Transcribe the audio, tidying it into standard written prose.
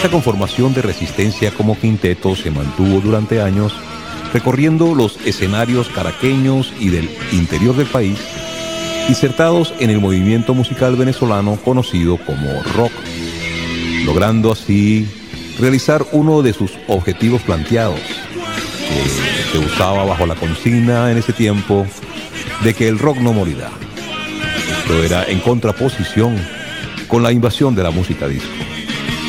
Esta conformación de Resistencia como quinteto se mantuvo durante años, recorriendo los escenarios caraqueños y del interior del país, insertados en el movimiento musical venezolano conocido como rock, logrando así realizar uno de sus objetivos planteados, que se usaba bajo la consigna en ese tiempo de que el rock no morirá. Esto era en contraposición con la invasión de la música disco.